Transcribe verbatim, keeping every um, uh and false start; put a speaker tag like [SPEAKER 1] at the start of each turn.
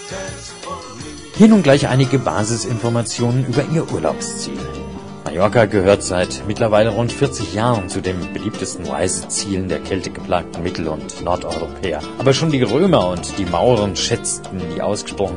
[SPEAKER 1] Hier nun gleich einige Basisinformationen über Ihr Urlaubsziel. Mallorca gehört seit mittlerweile rund vierzig Jahren zu den beliebtesten Reisezielen der kältegeplagten Mittel- und Nordeuropäer. Aber schon die Römer und die Mauren schätzten die ausgesprochen